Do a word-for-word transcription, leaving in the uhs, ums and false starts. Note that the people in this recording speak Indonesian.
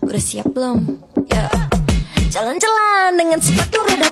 Udah siap belum? Ya. Jalan-jalan dengan sepatu roda